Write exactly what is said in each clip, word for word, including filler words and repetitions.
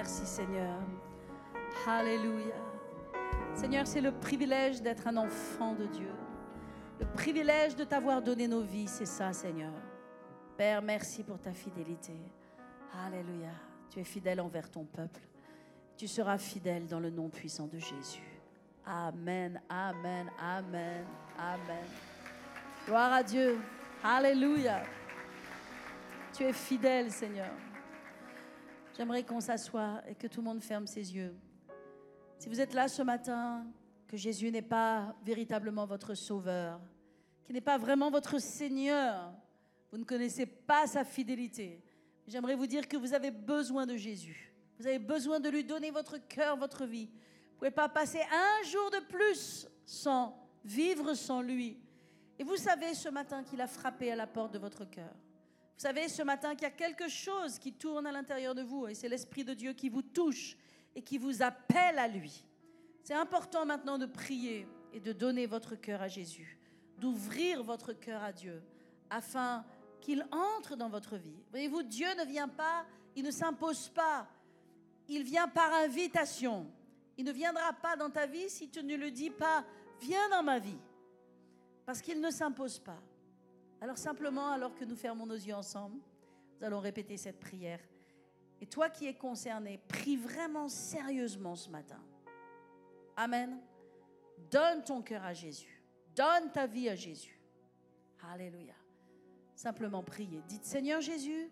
Merci Seigneur. Alléluia. Seigneur, c'est le privilège d'être un enfant de Dieu. Le privilège de t'avoir donné nos vies, c'est ça Seigneur. Père, merci pour ta fidélité. Alléluia. Tu es fidèle envers ton peuple. Tu seras fidèle dans le nom puissant de Jésus. Amen, amen, amen, amen. Gloire à Dieu. Alléluia. Tu es fidèle, Seigneur. J'aimerais qu'on s'assoie et que tout le monde ferme ses yeux. Si vous êtes là ce matin, que Jésus n'est pas véritablement votre sauveur, qu'il n'est pas vraiment votre Seigneur, vous ne connaissez pas sa fidélité, j'aimerais vous dire que vous avez besoin de Jésus. Vous avez besoin de lui donner votre cœur, votre vie. Vous ne pouvez pas passer un jour de plus sans vivre sans lui. Et vous savez ce matin qu'il a frappé à la porte de votre cœur. Vous savez ce matin qu'il y a quelque chose qui tourne à l'intérieur de vous et c'est l'Esprit de Dieu qui vous touche et qui vous appelle à lui. C'est important maintenant de prier et de donner votre cœur à Jésus, d'ouvrir votre cœur à Dieu afin qu'il entre dans votre vie. Voyez-vous, Dieu ne vient pas, il ne s'impose pas, il vient par invitation. Il ne viendra pas dans ta vie si tu ne lui dis pas « Viens dans ma vie ». Parce qu'il ne s'impose pas. Alors simplement, alors que nous fermons nos yeux ensemble, nous allons répéter cette prière. Et toi qui es concerné, prie vraiment sérieusement ce matin. Amen. Donne ton cœur à Jésus. Donne ta vie à Jésus. Alléluia. Simplement priez. Dites, Seigneur Jésus,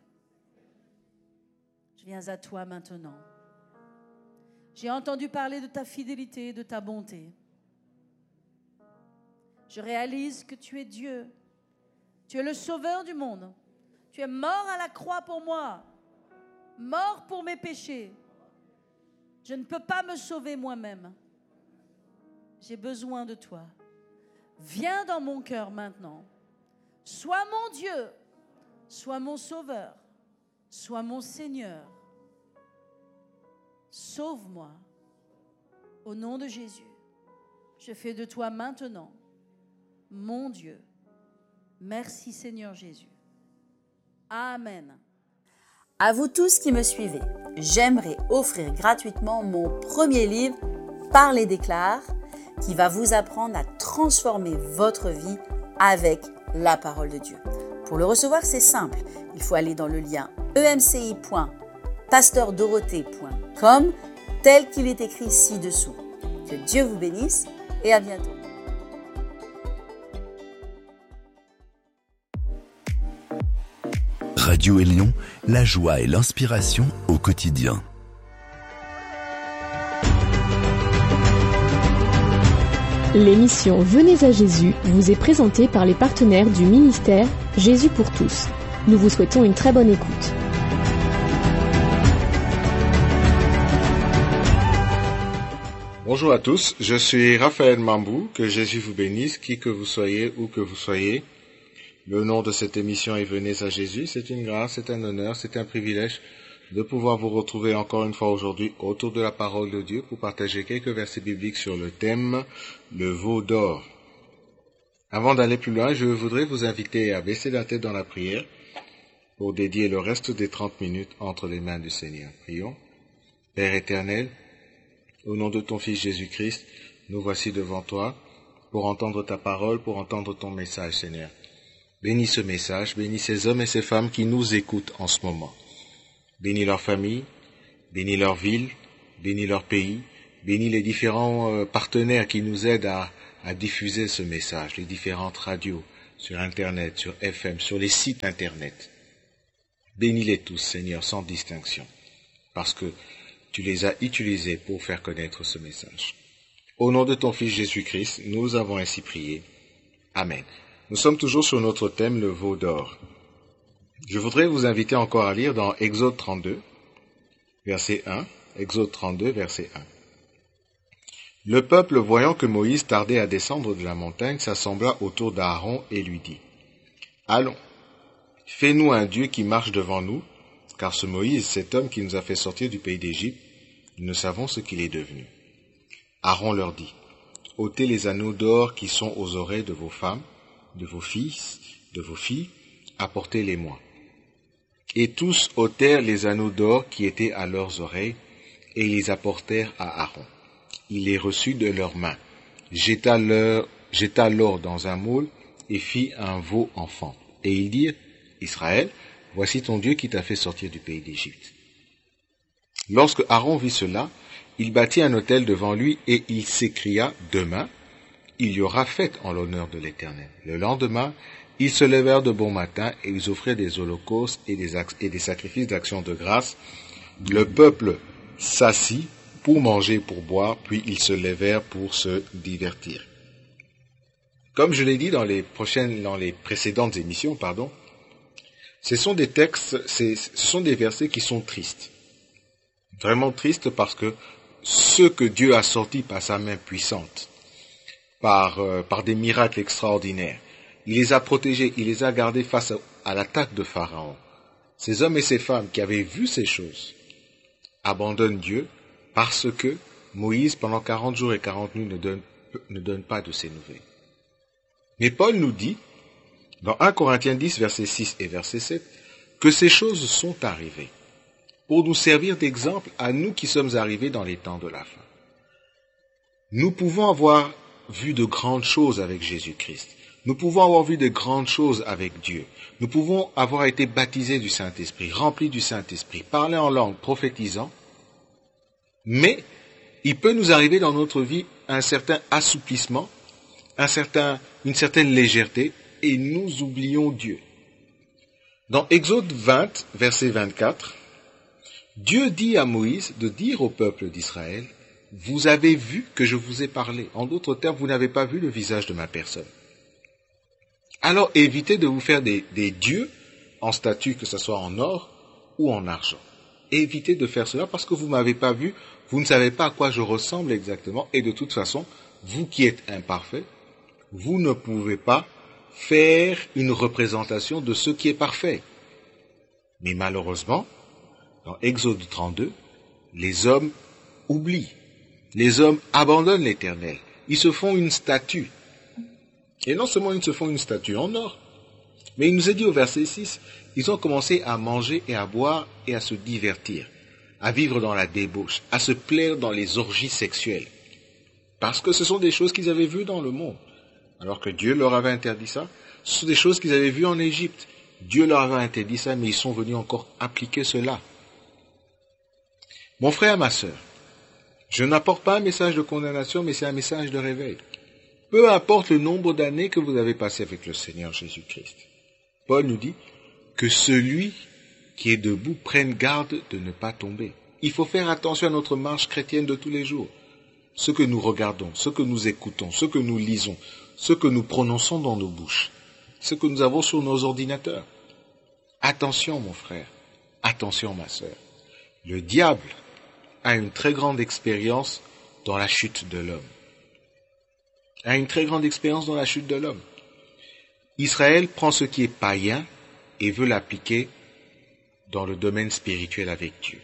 je viens à toi maintenant. J'ai entendu parler de ta fidélité et de ta bonté. Je réalise que tu es Dieu. Tu es le sauveur du monde. Tu es mort à la croix pour moi. Mort pour mes péchés. Je ne peux pas me sauver moi-même. J'ai besoin de toi. Viens dans mon cœur maintenant. Sois mon Dieu. Sois mon sauveur. Sois mon Seigneur. Sauve-moi. Au nom de Jésus, je fais de toi maintenant mon Dieu. Merci Seigneur Jésus. Amen. À vous tous qui me suivez, j'aimerais offrir gratuitement mon premier livre, Parler déclare, qui va vous apprendre à transformer votre vie avec la parole de Dieu. Pour le recevoir, c'est simple. Il faut aller dans le lien e m c i point pasteur dorothée point com tel qu'il est écrit ci-dessous. Que Dieu vous bénisse et à bientôt. Radio Élion, la joie et l'inspiration au quotidien. L'émission Venez à Jésus vous est présentée par les partenaires du ministère Jésus pour tous. Nous vous souhaitons une très bonne écoute. Bonjour à tous, je suis Raphaël Mambou, que Jésus vous bénisse, qui que vous soyez, où que vous soyez. Le nom de cette émission est Venez à Jésus. C'est une grâce, c'est un honneur, c'est un privilège de pouvoir vous retrouver encore une fois aujourd'hui autour de la parole de Dieu pour partager quelques versets bibliques sur le thème le veau d'or. Avant d'aller plus loin, je voudrais vous inviter à baisser la tête dans la prière pour dédier le reste des trente minutes entre les mains du Seigneur. Prions. Père éternel, au nom de ton Fils Jésus-Christ, nous voici devant toi pour entendre ta parole, pour entendre ton message, Seigneur. Bénis ce message, bénis ces hommes et ces femmes qui nous écoutent en ce moment. Bénis leur famille, bénis leur ville, bénis leur pays, bénis les différents partenaires qui nous aident à, à diffuser ce message, les différentes radios, sur Internet, sur F M, sur les sites Internet. Bénis-les tous, Seigneur, sans distinction, parce que tu les as utilisés pour faire connaître ce message. Au nom de ton Fils Jésus-Christ, nous avons ainsi prié. Amen. Nous sommes toujours sur notre thème, le veau d'or. Je voudrais vous inviter encore à lire dans Exode trente-deux, verset un. Exode trente-deux, verset un. Le peuple, voyant que Moïse tardait à descendre de la montagne, s'assembla autour d'Aaron et lui dit, « Allons, fais-nous un Dieu qui marche devant nous, car ce Moïse, cet homme qui nous a fait sortir du pays d'Égypte, nous ne savons ce qu'il est devenu. » Aaron leur dit, « ôtez les anneaux d'or qui sont aux oreilles de vos femmes, de vos fils, de vos filles, apportez-les-moi. » Et tous ôtèrent les anneaux d'or qui étaient à leurs oreilles, et ils les apportèrent à Aaron. Il les reçut de leurs mains, jeta l'or, jeta l'or dans un moule et fit un veau enfant. Et ils dirent, Israël, voici ton Dieu qui t'a fait sortir du pays d'Égypte. Lorsque Aaron vit cela, il bâtit un autel devant lui et il s'écria, demain, il y aura fête en l'honneur de l'Éternel. Le lendemain, ils se levèrent de bon matin et ils offrirent des holocaustes et des, et des sacrifices d'action de grâce. Le peuple s'assit pour manger et pour boire, puis ils se levèrent pour se divertir. Comme je l'ai dit dans les prochaines, dans les précédentes émissions, pardon, ce sont des textes, ce sont des versets qui sont tristes. Vraiment tristes parce que ce que Dieu a sorti par sa main puissante, par, euh, par des miracles extraordinaires, il les a protégés, il les a gardés face à, à l'attaque de Pharaon. Ces hommes et ces femmes qui avaient vu ces choses abandonnent Dieu parce que Moïse, pendant quarante jours et quarante nuits, ne donne, ne donne pas de ses nouvelles. Mais Paul nous dit, dans un Corinthiens dix, versets six et verset sept, que ces choses sont arrivées pour nous servir d'exemple à nous qui sommes arrivés dans les temps de la fin. Nous pouvons avoir vu de grandes choses avec Jésus-Christ. Nous pouvons avoir vu de grandes choses avec Dieu. Nous pouvons avoir été baptisés du Saint-Esprit, remplis du Saint-Esprit, parler en langue, prophétisant. Mais il peut nous arriver dans notre vie un certain assouplissement, un certain, une certaine légèreté, et nous oublions Dieu. Dans Exode vingt, verset vingt-quatre, Dieu dit à Moïse de dire au peuple d'Israël, « Vous avez vu que je vous ai parlé. En d'autres termes, vous n'avez pas vu le visage de ma personne. » Alors évitez de vous faire des, des dieux en statue, que ce soit en or ou en argent. Évitez de faire cela parce que vous ne m'avez pas vu, vous ne savez pas à quoi je ressemble exactement, et de toute façon, vous qui êtes imparfait, vous ne pouvez pas faire une représentation de ce qui est parfait. Mais malheureusement, dans Exode trente-deux, les hommes oublient, les hommes abandonnent l'Éternel, ils se font une statue. Et non seulement ils se font une statue en or, mais il nous est dit au verset six, ils ont commencé à manger et à boire et à se divertir, à vivre dans la débauche, à se plaire dans les orgies sexuelles. Parce que ce sont des choses qu'ils avaient vues dans le monde. Alors que Dieu leur avait interdit ça, ce sont des choses qu'ils avaient vues en Égypte. Dieu leur avait interdit ça, mais ils sont venus encore appliquer cela. Mon frère, ma sœur, je n'apporte pas un message de condamnation, mais c'est un message de réveil. Peu importe le nombre d'années que vous avez passé avec le Seigneur Jésus-Christ. Paul nous dit que celui qui est debout prenne garde de ne pas tomber. Il faut faire attention à notre marche chrétienne de tous les jours. Ce que nous regardons, ce que nous écoutons, ce que nous lisons, ce que nous prononçons dans nos bouches, ce que nous avons sur nos ordinateurs. Attention, mon frère, attention, ma sœur. Le diable a une très grande expérience dans la chute de l'homme. A une très grande expérience dans la chute de l'homme. Israël prend ce qui est païen et veut l'appliquer dans le domaine spirituel avec Dieu.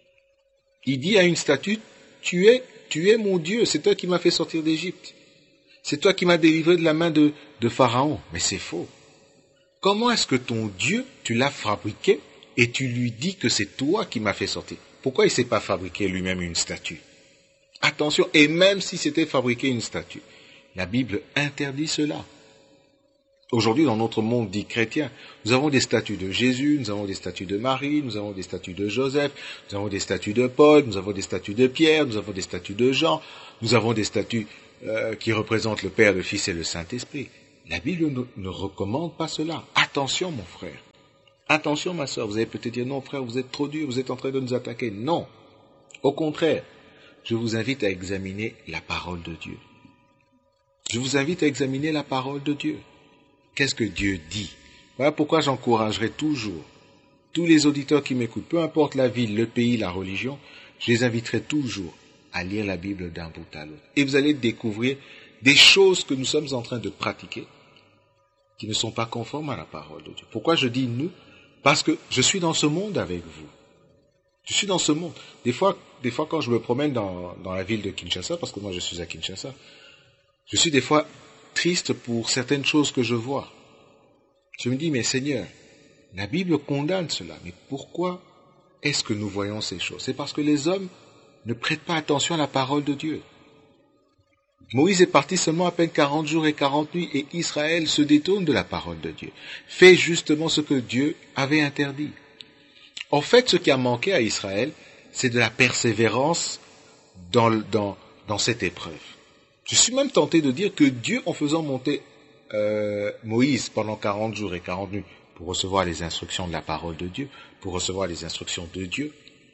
Il dit à une statue, tu es, tu es mon Dieu, c'est toi qui m'as fait sortir d'Égypte. C'est toi qui m'as délivré de la main de, de Pharaon. Mais c'est faux. Comment est-ce que ton Dieu, tu l'as fabriqué et tu lui dis que c'est toi qui m'as fait sortir? Pourquoi il ne s'est pas fabriqué lui-même une statue? Attention, et même si c'était fabriqué une statue, la Bible interdit cela. Aujourd'hui, dans notre monde dit chrétien, nous avons des statues de Jésus, nous avons des statues de Marie, nous avons des statues de Joseph, nous avons des statues de Paul, nous avons des statues de Pierre, nous avons des statues de Jean, nous avons des statues euh, qui représentent le Père, le Fils et le Saint-Esprit. La Bible ne, ne recommande pas cela. Attention, mon frère. Attention, ma soeur. Vous allez peut-être dire, non, frère, vous êtes trop dur, vous êtes en train de nous attaquer. Non. Au contraire, je vous invite à examiner la parole de Dieu. Je vous invite à examiner la parole de Dieu. Qu'est-ce que Dieu dit? Voilà pourquoi j'encouragerai toujours tous les auditeurs qui m'écoutent, peu importe la ville, le pays, la religion, je les inviterai toujours à lire la Bible d'un bout à l'autre. Et vous allez découvrir des choses que nous sommes en train de pratiquer qui ne sont pas conformes à la parole de Dieu. Pourquoi je dis nous? Parce que je suis dans ce monde avec vous. Je suis dans ce monde. Des fois, des fois quand je me promène dans, dans la ville de Kinshasa, parce que moi je suis à Kinshasa, je suis des fois triste pour certaines choses que je vois. Je me dis, mais Seigneur, la Bible condamne cela, mais pourquoi est-ce que nous voyons ces choses? C'est parce que les hommes ne prête pas attention à la parole de Dieu. Moïse est parti seulement à peine quarante jours et quarante nuits et Israël se détourne de la parole de Dieu, fait justement ce que Dieu avait interdit. En fait, ce qui a manqué à Israël, c'est de la persévérance dans, dans, dans cette épreuve. Je suis même tenté de dire que Dieu, en faisant monter euh, Moïse pendant quarante jours et quarante nuits pour recevoir les instructions de la parole de Dieu, pour recevoir les instructions de Dieu,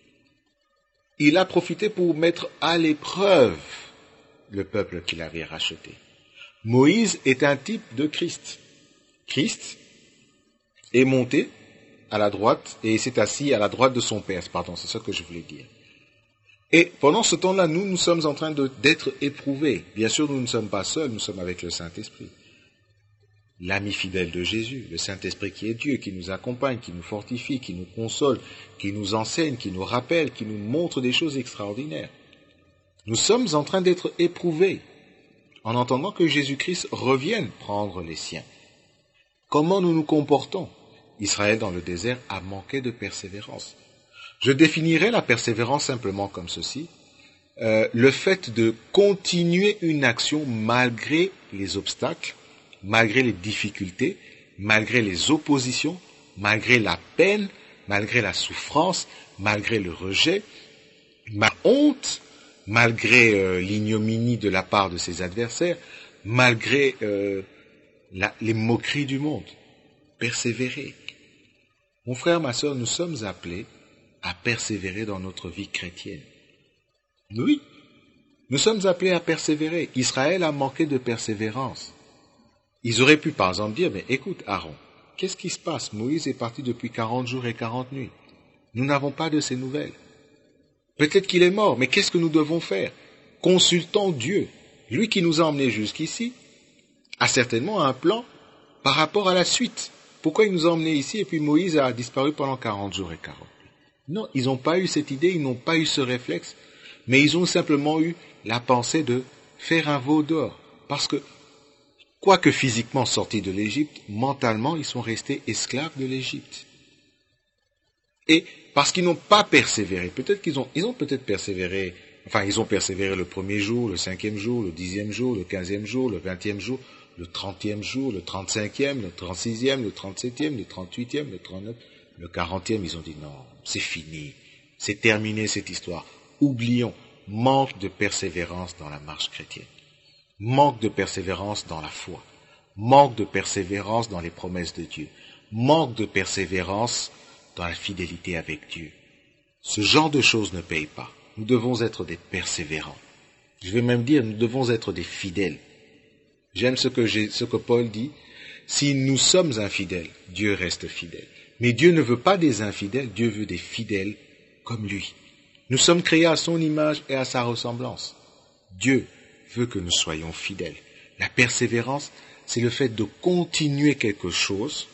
il a profité pour mettre à l'épreuve le peuple qu'il avait racheté. Moïse est un type de Christ. Christ est monté à la droite et s'est assis à la droite de son Père. Pardon, c'est ça que je voulais dire. Et pendant ce temps-là, nous, nous sommes en train de, d'être éprouvés. Bien sûr, nous ne sommes pas seuls, nous sommes avec le Saint-Esprit. L'ami fidèle de Jésus, le Saint-Esprit qui est Dieu, qui nous accompagne, qui nous fortifie, qui nous console, qui nous enseigne, qui nous rappelle, qui nous montre des choses extraordinaires. Nous sommes en train d'être éprouvés en entendant que Jésus-Christ revienne prendre les siens. Comment nous nous comportons? Israël dans le désert a manqué de persévérance. Je définirais la persévérance simplement comme ceci, euh, le fait de continuer une action malgré les obstacles, malgré les difficultés, malgré les oppositions, malgré la peine, malgré la souffrance, malgré le rejet, ma honte, malgré euh, l'ignominie de la part de ses adversaires, malgré euh, la, les moqueries du monde. Persévérer. Mon frère, ma sœur, nous sommes appelés à persévérer dans notre vie chrétienne. Oui, nous sommes appelés à persévérer. Israël a manqué de persévérance. Ils auraient pu, par exemple, dire, mais écoute, Aaron, qu'est-ce qui se passe? Moïse est parti depuis quarante jours et quarante nuits. Nous n'avons pas de ses nouvelles. Peut-être qu'il est mort, mais qu'est-ce que nous devons faire? Consultons Dieu. Lui qui nous a emmenés jusqu'ici a certainement un plan par rapport à la suite. Pourquoi il nous a emmenés ici et puis Moïse a disparu pendant quarante jours et quarante nuits? Non, ils n'ont pas eu cette idée, ils n'ont pas eu ce réflexe, mais ils ont simplement eu la pensée de faire un veau d'or. Parce que, quoique physiquement sortis de l'Égypte, mentalement, ils sont restés esclaves de l'Égypte. Et parce qu'ils n'ont pas persévéré, peut-être qu'ils ont, ils ont peut-être persévéré, enfin, ils ont persévéré le premier jour, le cinquième jour, le dixième jour, le quinzième jour, le vingtième jour, le trentième jour, le trente-cinquième, le trente-sixième, le trente-septième, le trente-huitième, le trente-neuvième, le quarantième, ils ont dit non, c'est fini, c'est terminé cette histoire. Oublions, manque de persévérance dans la marche chrétienne, manque de persévérance dans la foi, manque de persévérance dans les promesses de Dieu, manque de persévérance dans la fidélité avec Dieu. Ce genre de choses ne paye pas. Nous devons être des persévérants. Je vais même dire, nous devons être des fidèles. J'aime ce que, j'ai, ce que Paul dit. Si nous sommes infidèles, Dieu reste fidèle. Mais Dieu ne veut pas des infidèles, Dieu veut des fidèles comme lui. Nous sommes créés à son image et à sa ressemblance. Dieu veut que nous soyons fidèles. La persévérance, c'est le fait de continuer quelque chose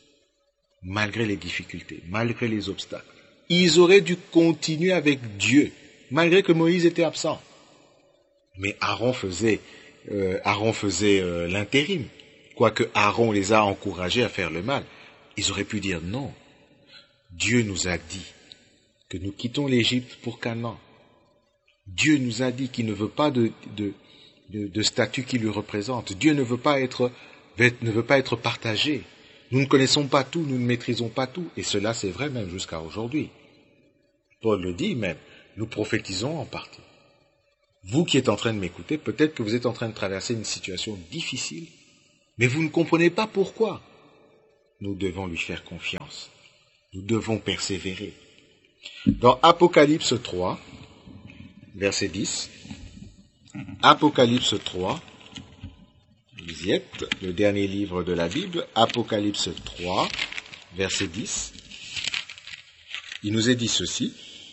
malgré les difficultés, malgré les obstacles. Ils auraient dû continuer avec Dieu, malgré que Moïse était absent. Mais Aaron faisait, euh, Aaron faisait euh, l'intérim. Quoique Aaron les a encouragés à faire le mal, ils auraient pu dire non. Dieu nous a dit que nous quittons l'Égypte pour Canaan. Dieu nous a dit qu'il ne veut pas de, de, de, de statut qui lui représente. Dieu ne veut pas être, ne veut pas être partagé. Nous ne connaissons pas tout, nous ne maîtrisons pas tout, et cela c'est vrai même jusqu'à aujourd'hui. Paul le dit même, nous prophétisons en partie. Vous qui êtes en train de m'écouter, peut-être que vous êtes en train de traverser une situation difficile, mais vous ne comprenez pas pourquoi. Nous devons lui faire confiance. Nous devons persévérer. Dans Apocalypse trois, verset dix, Apocalypse trois, vous y êtes, le dernier livre de la Bible, Apocalypse trois, verset dix, il nous est dit ceci: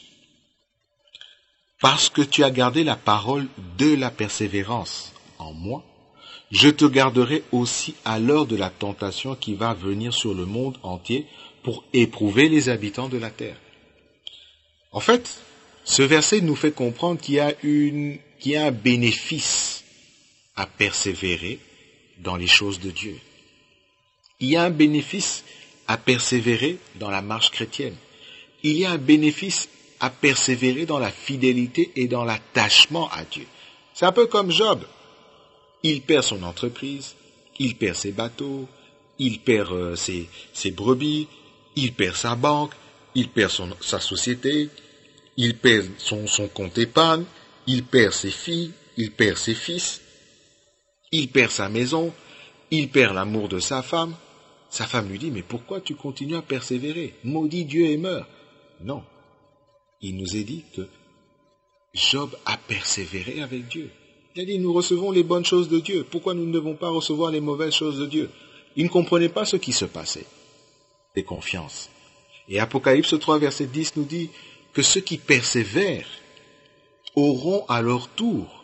« Parce que tu as gardé la parole de la persévérance en moi, je te garderai aussi à l'heure de la tentation qui va venir sur le monde entier pour éprouver les habitants de la terre. » En fait, ce verset nous fait comprendre qu'il y a, une, qu'il y a un bénéfice à persévérer dans les choses de Dieu. Il y a un bénéfice à persévérer dans la marche chrétienne. Il y a un bénéfice à persévérer dans la fidélité et dans l'attachement à Dieu. C'est un peu comme Job. Il perd son entreprise, il perd ses bateaux, il perd euh, ses, ses brebis, il perd sa banque, il perd son, sa société, il perd son, son compte épargne, il perd ses filles, il perd ses fils, il perd sa maison, il perd l'amour de sa femme. Sa femme lui dit, mais pourquoi tu continues à persévérer? Maudit Dieu et meurs. Non. Il nous est dit que Job a persévéré avec Dieu. Il a dit, nous recevons les bonnes choses de Dieu. Pourquoi nous ne devons pas recevoir les mauvaises choses de Dieu? Il ne comprenait pas ce qui se passait. Des confiances. Et Apocalypse trois, verset dix nous dit que ceux qui persévèrent auront à leur tour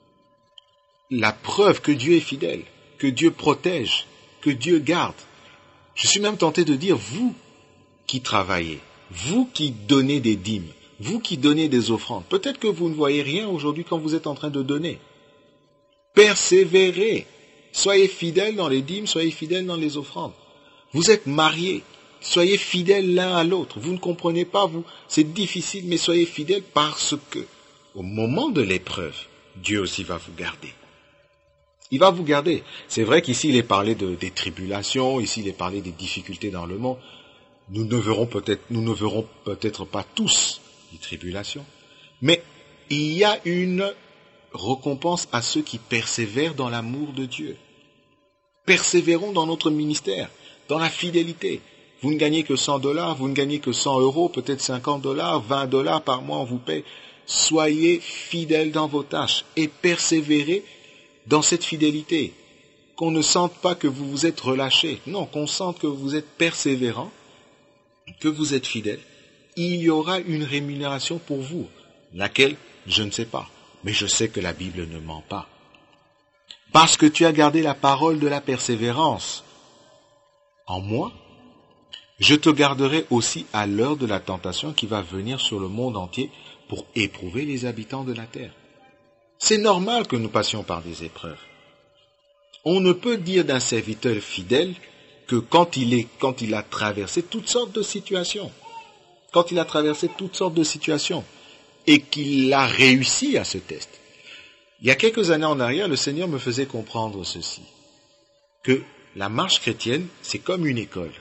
la preuve que Dieu est fidèle, que Dieu protège, que Dieu garde. Je suis même tenté de dire, vous qui travaillez, vous qui donnez des dîmes, vous qui donnez des offrandes, peut-être que vous ne voyez rien aujourd'hui quand vous êtes en train de donner. Persévérez, soyez fidèles dans les dîmes, soyez fidèles dans les offrandes. Vous êtes mariés, soyez fidèles l'un à l'autre. Vous ne comprenez pas, vous, c'est difficile, mais soyez fidèles parce que, au moment de l'épreuve, Dieu aussi va vous garder. Il va vous garder. C'est vrai qu'ici, il est parlé de, des tribulations, ici, il est parlé des difficultés dans le monde. Nous ne verrons peut-être, nous ne verrons peut-être pas tous les tribulations, mais il y a une récompense à ceux qui persévèrent dans l'amour de Dieu. Persévérons dans notre ministère, dans la fidélité. Vous ne gagnez que cent dollars, vous ne gagnez que cent euros, peut-être cinquante dollars, vingt dollars par mois, on vous paye. Soyez fidèles dans vos tâches et persévérez dans cette fidélité. Qu'on ne sente pas que vous vous êtes relâchés. Non, qu'on sente que vous êtes persévérants, que vous êtes fidèles. Il y aura une rémunération pour vous. Laquelle, je ne sais pas. Mais je sais que la Bible ne ment pas. Parce que tu as gardé la parole de la persévérance en moi, je te garderai aussi à l'heure de la tentation qui va venir sur le monde entier pour éprouver les habitants de la terre. C'est normal que nous passions par des épreuves. On ne peut dire d'un serviteur fidèle que quand il est, quand il a traversé toutes sortes de situations, quand il a traversé toutes sortes de situations, et qu'il a réussi à ce test. Il y a quelques années en arrière, le Seigneur me faisait comprendre ceci, que la marche chrétienne, c'est comme une école.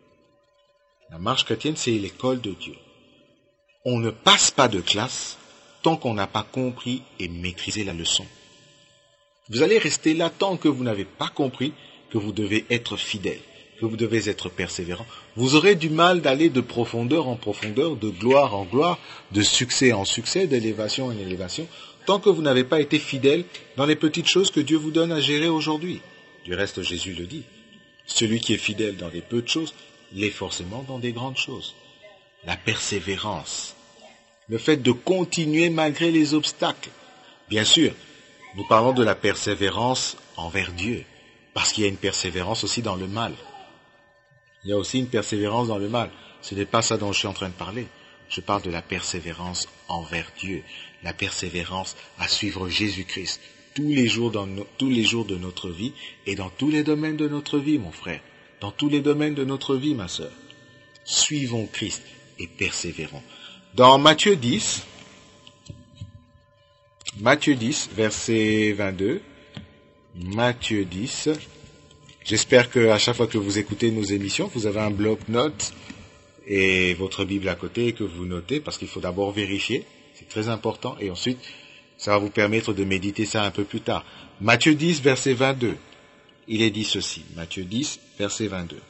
La marche chrétienne, c'est l'école de Dieu. On ne passe pas de classe tant qu'on n'a pas compris et maîtrisé la leçon. Vous allez rester là tant que vous n'avez pas compris que vous devez être fidèle, que vous devez être persévérant. Vous aurez du mal d'aller de profondeur en profondeur, de gloire en gloire, de succès en succès, d'élévation en élévation, tant que vous n'avez pas été fidèle dans les petites choses que Dieu vous donne à gérer aujourd'hui. Du reste, Jésus le dit, celui qui est fidèle dans des peu de choses, l'est forcément dans des grandes choses. La persévérance, le fait de continuer malgré les obstacles. Bien sûr, nous parlons de la persévérance envers Dieu, parce qu'il y a une persévérance aussi dans le mal. Il y a aussi une persévérance dans le mal. Ce n'est pas ça dont je suis en train de parler. Je parle de la persévérance envers Dieu, la persévérance à suivre Jésus-Christ tous les jours dans no- tous les jours de notre vie et dans tous les domaines de notre vie, mon frère, dans tous les domaines de notre vie, ma sœur. Suivons Christ et persévérons. Dans Matthieu dix, Matthieu dix, verset vingt-deux, Matthieu dix, j'espère qu'à chaque fois que vous écoutez nos émissions, vous avez un bloc-notes et votre Bible à côté et que vous notez, parce qu'il faut d'abord vérifier, c'est très important, et ensuite, ça va vous permettre de méditer ça un peu plus tard. Matthieu dix, verset vingt-deux, il est dit ceci, Matthieu dix, verset vingt-deux.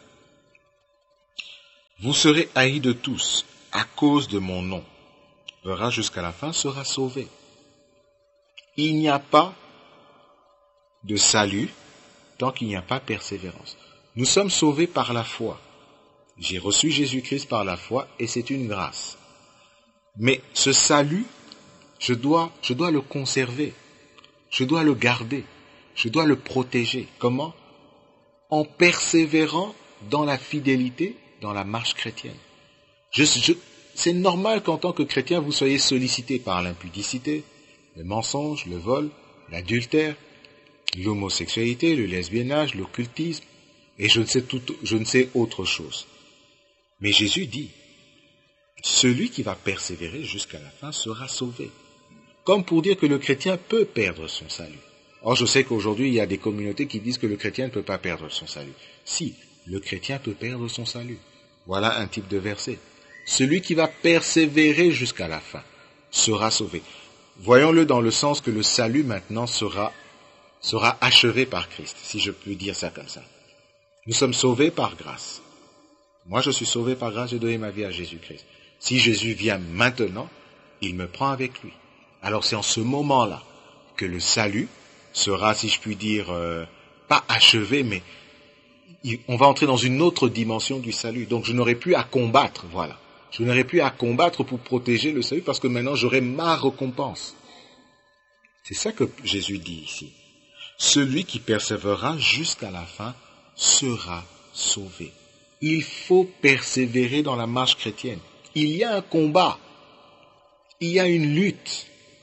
Vous serez haïs de tous à cause de mon nom. Verra jusqu'à la fin sera sauvé. Il n'y a pas de salut tant qu'il n'y a pas persévérance. Nous sommes sauvés par la foi. J'ai reçu Jésus-Christ par la foi et c'est une grâce. Mais ce salut, je dois, je dois le conserver. Je dois le garder. Je dois le protéger. Comment? En persévérant dans la fidélité, dans la marche chrétienne. Je, je, c'est normal qu'en tant que chrétien, vous soyez sollicité par l'impudicité, le mensonge, le vol, l'adultère, l'homosexualité, le lesbiennage, l'occultisme, et je ne sais tout, je ne sais autre chose. Mais Jésus dit celui qui va persévérer jusqu'à la fin sera sauvé. Comme pour dire que le chrétien peut perdre son salut. Or, je sais qu'aujourd'hui, il y a des communautés qui disent que le chrétien ne peut pas perdre son salut. Si, le chrétien peut perdre son salut. Voilà un type de verset. Celui qui va persévérer jusqu'à la fin sera sauvé. Voyons-le dans le sens que le salut maintenant sera, sera achevé par Christ, si je puis dire ça comme ça. Nous sommes sauvés par grâce. Moi, je suis sauvé par grâce, j'ai donné ma vie à Jésus-Christ. Si Jésus vient maintenant, il me prend avec lui. Alors c'est en ce moment-là que le salut sera, si je puis dire, euh, pas achevé, mais il, on va entrer dans une autre dimension du salut. Donc je n'aurai plus à combattre, voilà. Je n'aurai plus à combattre pour protéger le salut parce que maintenant j'aurai ma récompense. C'est ça que Jésus dit ici. Celui qui persévérera jusqu'à la fin sera sauvé. Il faut persévérer dans la marche chrétienne. Il y a un combat. Il y a une lutte.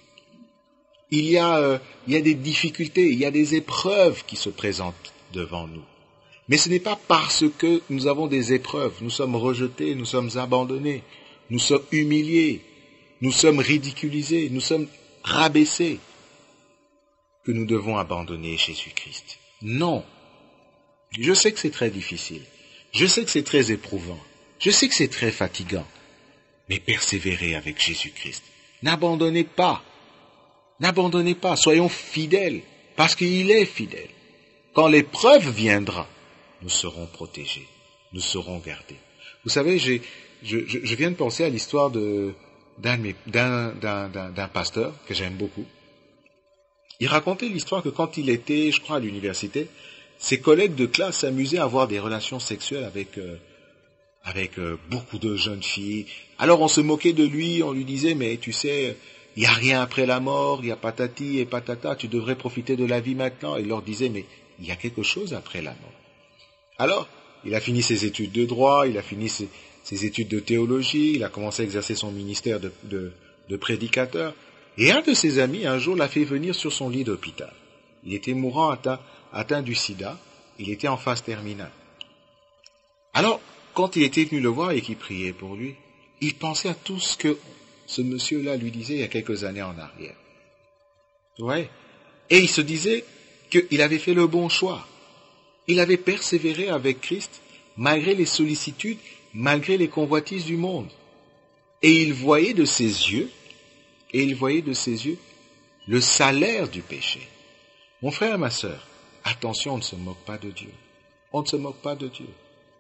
Il y a, euh, il y a des difficultés, il y a des épreuves qui se présentent devant nous. Mais ce n'est pas parce que nous avons des épreuves, nous sommes rejetés, nous sommes abandonnés, nous sommes humiliés, nous sommes ridiculisés, nous sommes rabaissés, que nous devons abandonner Jésus-Christ. Non. Je sais que c'est très difficile. Je sais que c'est très éprouvant. Je sais que c'est très fatigant. Mais persévérez avec Jésus-Christ. N'abandonnez pas. N'abandonnez pas. Soyons fidèles. Parce qu'il est fidèle. Quand l'épreuve viendra, nous serons protégés. Nous serons gardés. Vous savez, j'ai, je, je, je viens de penser à l'histoire de, d'un, d'un, d'un, d'un, d'un pasteur que j'aime beaucoup. Il racontait l'histoire que quand il était, je crois, à l'université, ses collègues de classe s'amusaient à avoir des relations sexuelles avec, euh, avec euh, beaucoup de jeunes filles. Alors on se moquait de lui, on lui disait, mais tu sais, il n'y a rien après la mort, il y a patati et patata, tu devrais profiter de la vie maintenant. Il leur disait, mais il y a quelque chose après la mort. Alors, il a fini ses études de droit, il a fini ses, ses études de théologie, il a commencé à exercer son ministère de, de, de prédicateur. Et un de ses amis, un jour, l'a fait venir sur son lit d'hôpital. Il était mourant, atteint, atteint du sida, il était en phase terminale. Alors, quand il était venu le voir et qu'il priait pour lui, il pensait à tout ce que ce monsieur-là lui disait il y a quelques années en arrière. Ouais. Et il se disait qu'il avait fait le bon choix. Il avait persévéré avec Christ, malgré les sollicitudes, malgré les convoitises du monde. Et il voyait de ses yeux, et il voyait de ses yeux, le salaire du péché. Mon frère et ma sœur, attention, on ne se moque pas de Dieu. On ne se moque pas de Dieu.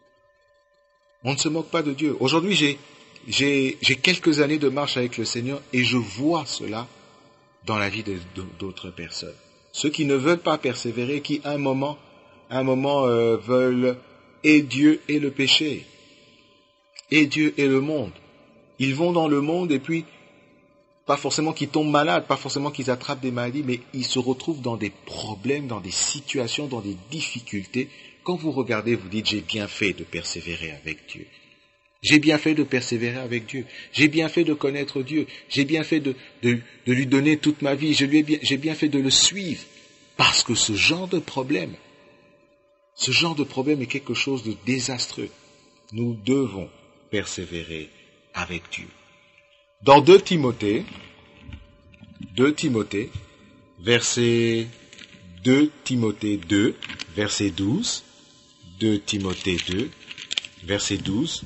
On ne se moque pas de Dieu. Aujourd'hui, j'ai, j'ai, j'ai quelques années de marche avec le Seigneur et je vois cela dans la vie de, de, d'autres personnes. Ceux qui ne veulent pas persévérer, qui à un moment, à un moment euh, veulent et Dieu et le péché, et Dieu et le monde. Ils vont dans le monde et puis, pas forcément qu'ils tombent malades, pas forcément qu'ils attrapent des maladies, mais ils se retrouvent dans des problèmes, dans des situations, dans des difficultés. Quand vous regardez, vous dites, j'ai bien fait de persévérer avec Dieu. J'ai bien fait de persévérer avec Dieu. J'ai bien fait de connaître Dieu. J'ai bien fait de, de, de lui donner toute ma vie. Je lui ai bien, j'ai bien fait de le suivre. Parce que ce genre de problème, ce genre de problème est quelque chose de désastreux. Nous devons persévérer avec Dieu. Dans deux Timothée, deux Timothée, verset deux Timothée deux, verset douze, deux Timothée deux, verset douze,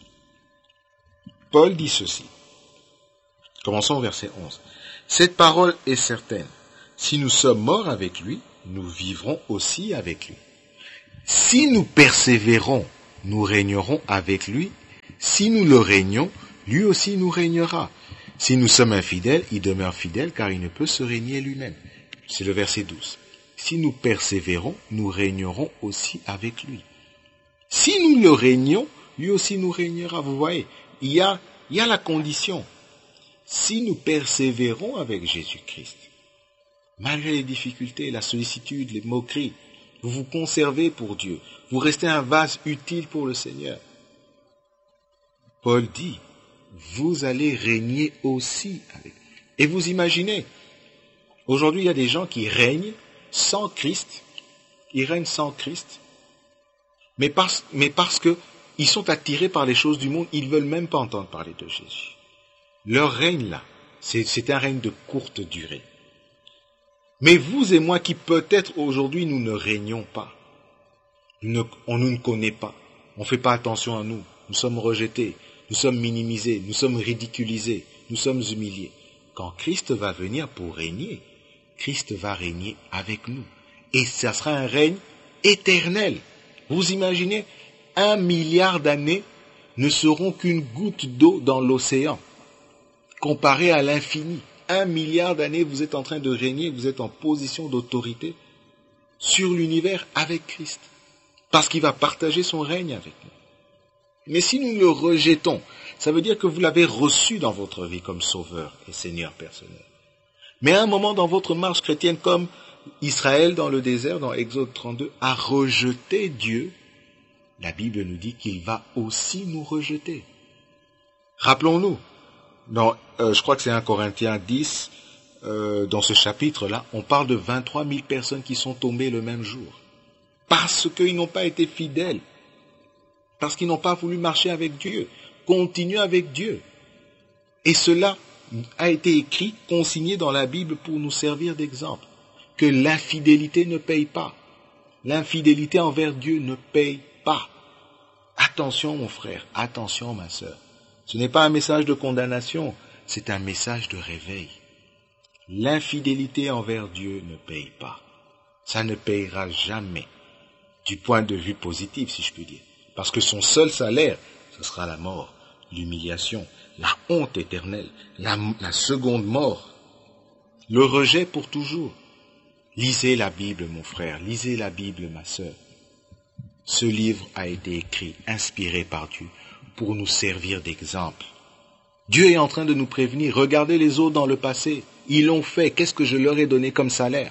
Paul dit ceci. Commençons au verset onze. Cette parole est certaine. Si nous sommes morts avec lui, nous vivrons aussi avec lui. Si nous persévérons, nous régnerons avec lui. Si nous le régnons, lui aussi nous régnera. Si nous sommes infidèles, il demeure fidèle car il ne peut se régner lui-même. C'est le verset douze. Si nous persévérons, nous régnerons aussi avec lui. Si nous le régnons, lui aussi nous régnera. Vous voyez, il y a, il y a la condition. Si nous persévérons avec Jésus-Christ, malgré les difficultés, la sollicitude, les moqueries, vous vous conservez pour Dieu. Vous restez un vase utile pour le Seigneur. Paul dit, vous allez régner aussi avec. Et vous imaginez, aujourd'hui il y a des gens qui règnent sans Christ, ils règnent sans Christ, mais parce, mais parce que ils sont attirés par les choses du monde, ils ne veulent même pas entendre parler de Jésus. Leur règne là, c'est, c'est un règne de courte durée. Mais vous et moi qui peut-être aujourd'hui nous ne régnons pas, nous ne, on nous ne connaît pas, on ne fait pas attention à nous, nous sommes rejetés, nous sommes minimisés, nous sommes ridiculisés, nous sommes humiliés. Quand Christ va venir pour régner, Christ va régner avec nous. Et ça sera un règne éternel. Vous imaginez, un milliard d'années ne seront qu'une goutte d'eau dans l'océan, comparé à l'infini. Un milliard d'années, vous êtes en train de régner, vous êtes en position d'autorité sur l'univers avec Christ. Parce qu'il va partager son règne avec nous. Mais si nous le rejetons, ça veut dire que vous l'avez reçu dans votre vie comme sauveur et Seigneur personnel. Mais à un moment dans votre marche chrétienne, comme Israël dans le désert, dans Exode trente-deux, a rejeté Dieu, la Bible nous dit qu'il va aussi nous rejeter. Rappelons-nous, dans, euh, je crois que c'est un Corinthiens dix, euh, dans ce chapitre-là, on parle de vingt-trois mille personnes qui sont tombées le même jour. Parce qu'ils n'ont pas été fidèles. Parce qu'ils n'ont pas voulu marcher avec Dieu, continuer avec Dieu. Et cela a été écrit, consigné dans la Bible pour nous servir d'exemple. Que l'infidélité ne paye pas. L'infidélité envers Dieu ne paye pas. Attention mon frère, attention ma sœur. Ce n'est pas un message de condamnation, c'est un message de réveil. L'infidélité envers Dieu ne paye pas. Ça ne payera jamais, du point de vue positif si je puis dire. Parce que son seul salaire, ce sera la mort, l'humiliation, la honte éternelle, la, la seconde mort, le rejet pour toujours. Lisez la Bible, mon frère, lisez la Bible, ma sœur. Ce livre a été écrit, inspiré par Dieu, pour nous servir d'exemple. Dieu est en train de nous prévenir. Regardez les autres dans le passé. Ils l'ont fait. Qu'est-ce que je leur ai donné comme salaire?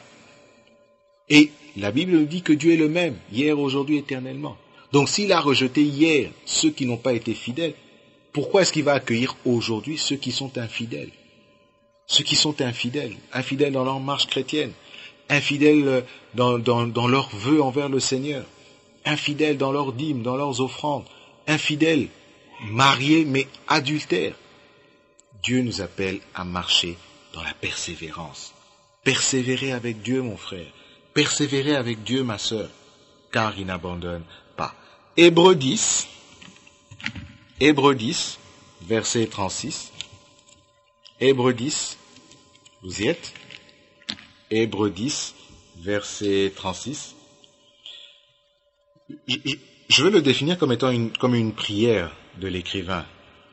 Et la Bible nous dit que Dieu est le même, hier, aujourd'hui, éternellement. Donc s'il a rejeté hier ceux qui n'ont pas été fidèles, pourquoi est-ce qu'il va accueillir aujourd'hui ceux qui sont infidèles? Ceux qui sont infidèles, infidèles dans leur marche chrétienne, infidèles dans, dans, dans leurs vœux envers le Seigneur, infidèles dans leurs dîmes, dans leurs offrandes, infidèles, mariés mais adultères. Dieu nous appelle à marcher dans la persévérance. Persévérer avec Dieu, mon frère. Persévérer avec Dieu, ma sœur, car il n'abandonne pas. Hébreux dix, Hébreux dix, verset trente-six. Hébreux dix, vous y êtes? Hébreux dix, verset trente-six. Je, je, je veux le définir comme étant une, comme une prière de l'écrivain.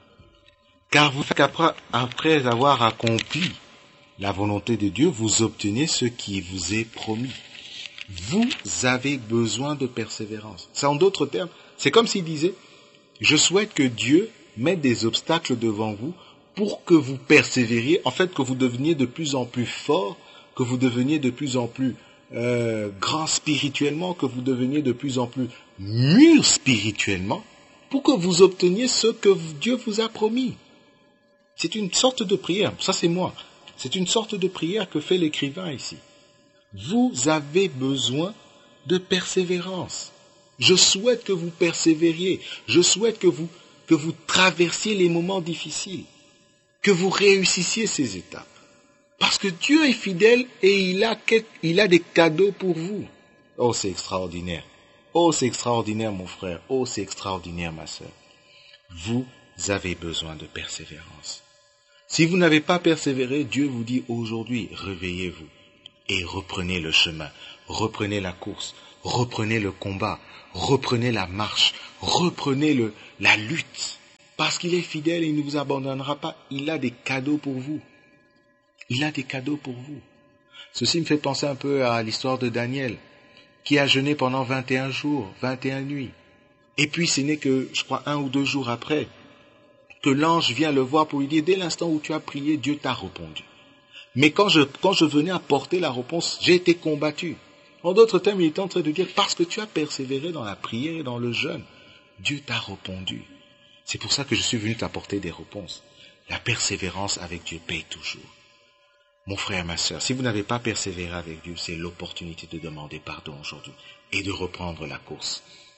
Car vous, qu'après, après avoir accompli la volonté de Dieu, vous obtenez ce qui vous est promis. Vous avez besoin de persévérance. C'est en d'autres termes, c'est comme s'il disait, je souhaite que Dieu mette des obstacles devant vous pour que vous persévériez, en fait que vous deveniez de plus en plus fort, que vous deveniez de plus en plus euh, grand spirituellement, que vous deveniez de plus en plus mûr spirituellement, pour que vous obteniez ce que Dieu vous a promis. C'est une sorte de prière, ça c'est moi, c'est une sorte de prière que fait l'écrivain ici. Vous avez besoin de persévérance. Je souhaite que vous persévériez, je souhaite que vous, que vous traversiez les moments difficiles, que vous réussissiez ces étapes. Parce que Dieu est fidèle et il a, il a des cadeaux pour vous. Oh, c'est extraordinaire. Oh, c'est extraordinaire, mon frère. Oh, c'est extraordinaire, ma sœur. Vous avez besoin de persévérance. Si vous n'avez pas persévéré, Dieu vous dit aujourd'hui, réveillez-vous et reprenez le chemin, reprenez la course, reprenez le combat, reprenez la marche, reprenez le, la lutte. Parce qu'il est fidèle et il ne vous abandonnera pas. Il a des cadeaux pour vous. Il a des cadeaux pour vous. Ceci me fait penser un peu à l'histoire de Daniel, qui a jeûné pendant vingt et un jours, vingt et une nuits. Et puis ce n'est que, je crois, un ou deux jours après, que l'ange vient le voir pour lui dire, dès l'instant où tu as prié, Dieu t'a répondu. Mais quand je, quand je venais apporter la réponse, j'ai été combattu. En d'autres termes, il est en train de dire, parce que tu as persévéré dans la prière et dans le jeûne, Dieu t'a répondu. C'est pour ça que je suis venu t'apporter des réponses. La persévérance avec Dieu paye toujours. Mon frère, ma sœur, si vous n'avez pas persévéré avec Dieu, c'est l'opportunité de demander pardon aujourd'hui et de reprendre la course.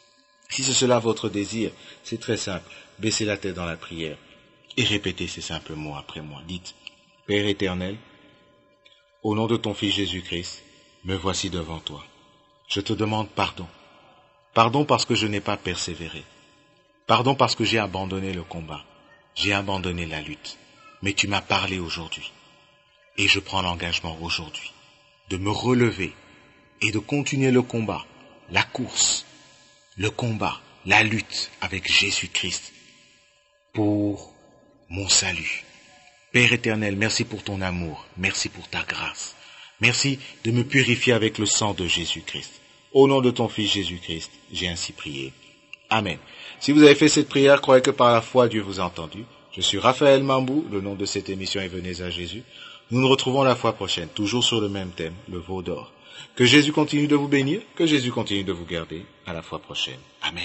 Si c'est cela votre désir, c'est très simple. Baissez la tête dans la prière et répétez ces simples mots après moi. Dites, Père éternel, au nom de ton Fils Jésus-Christ, me voici devant toi. Je te demande pardon. Pardon parce que je n'ai pas persévéré. Pardon parce que j'ai abandonné le combat. J'ai abandonné la lutte. Mais tu m'as parlé aujourd'hui. Et je prends l'engagement aujourd'hui de me relever et de continuer le combat, la course, le combat, la lutte avec Jésus-Christ pour mon salut. Père éternel, merci pour ton amour, merci pour ta grâce. Merci de me purifier avec le sang de Jésus-Christ. Au nom de ton Fils Jésus-Christ, j'ai ainsi prié. Amen. Si vous avez fait cette prière, croyez que par la foi, Dieu vous a entendu. Je suis Raphaël Mambou, le nom de cette émission est Venez à Jésus. Nous nous retrouvons la fois prochaine, toujours sur le même thème, le veau d'or. Que Jésus continue de vous bénir, que Jésus continue de vous garder. À la fois prochaine. Amen.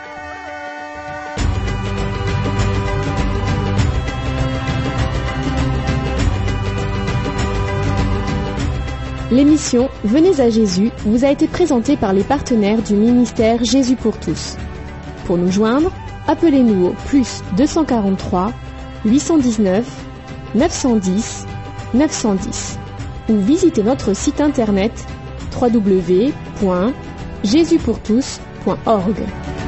L'émission Venez à Jésus vous a été présentée par les partenaires du ministère Jésus pour tous. Pour nous joindre, appelez-nous au plus deux cent quarante-trois, huit cent dix-neuf, neuf cent dix, neuf cent dix ou visitez notre site internet w w w point jésus pour tous point org.